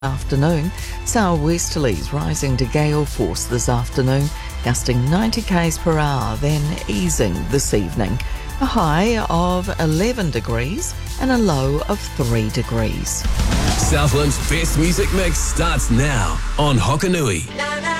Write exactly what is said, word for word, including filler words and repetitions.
Afternoon, southwesterlies rising to gale force this afternoon, gusting ninety k's per hour, then easing this evening. A high of eleven degrees and a low of three degrees. Southland's best music mix starts now on Hokanui.